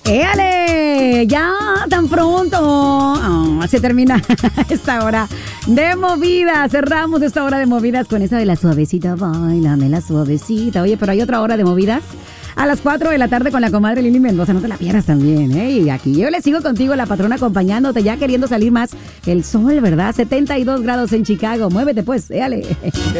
¡Éale! Ya tan pronto. Se termina esta hora de movidas. Cerramos esta hora de movidas con esa de la suavecita. Báilame la suavecita. Oye, pero hay otra hora de movidas a las 4 de la tarde con la comadre Lili Mendoza. No te la pierdas también, ¿eh? Y aquí yo le sigo contigo, la patrona, acompañándote, ya queriendo salir más el sol, ¿verdad? 72 grados en Chicago. Muévete pues, éale.